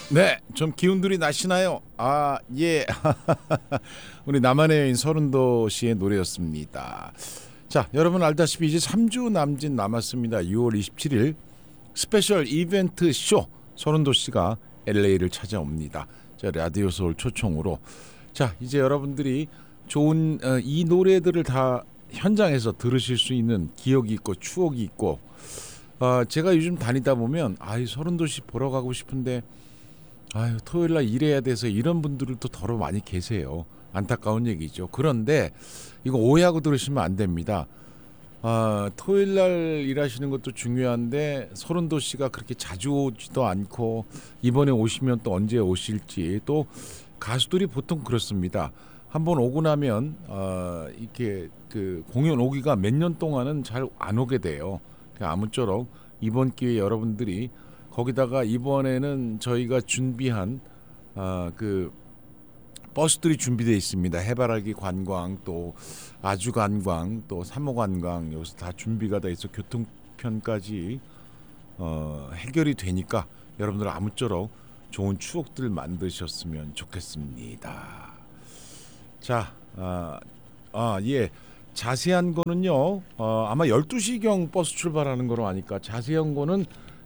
네, 좀 기운들이 나시나요? 아, 예. 우리 남한의 여인 서른도 씨의 노래였습니다. 자, 여러분 알다시피 이제 3주 남짓 남았습니다. 6월 27일 스페셜 이벤트 쇼 서른도 씨가 LA를 찾아옵니다. 자, 라디오 서울 초청으로. 자, 이제 여러분들이 좋은 이 노래들을 다 현장에서 들으실 수 있는 기억이 있고 추억이 있고 제가 요즘 다니다 보면 이 서른도 씨 보러 가고 싶은데 토요일 날 일해야 돼서 이런 분들도 더러 많이 계세요. 안타까운 얘기죠. 그런데 이거 오해하고 들으시면 안 됩니다. 토요일 날 일하시는 것도 중요한데 서른도 씨가 그렇게 자주 오지도 않고 이번에 오시면 또 언제 오실지 또 가수들이 보통 그렇습니다. 한번 오고 나면 이렇게 그 공연 오기가 몇 년 동안은 잘 안 오게 돼요. 아무쪼록 이번 기회에 여러분들이 거기다가 이번에는 저희가 준비한 그 버스들이 준비되어 있습니다. 해바라기 관광 또 아주 관광 또 3호 관광 여기서 다 준비가 돼 있어 교통편까지 해결이 되니까 여러분들 아무쪼록 좋은 추억들 만드셨으면 좋겠습니다. 자, 예. 자세한 거는요. 아마 12시경 버스 출발하는 거로 아니까 자세한 거는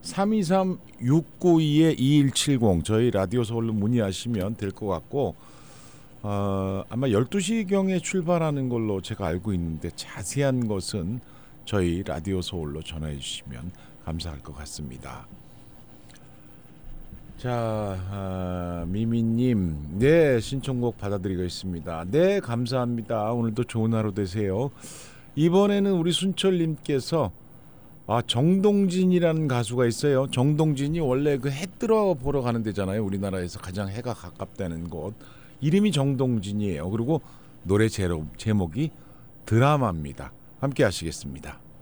323-692-2170 저희 라디오 서울로 문의하시면 될 것 같고 아마 12시경에 출발하는 걸로 제가 알고 있는데 자세한 것은 저희 라디오 서울로 전화해 주시면 감사할 것 같습니다. 자, 미미님, 네 신청곡 받아드리겠습니다. 네 감사합니다. 오늘도 좋은 하루 되세요. 이번에는 우리 순철님께서 정동진이라는 가수가 있어요. 정동진이 원래 그 해 뜨러 보러 가는 데잖아요. 우리나라에서 가장 해가 가깝다는 곳. 이름이 정동진이에요. 그리고 노래 제목이 드라마입니다. 함께 하시겠습니다.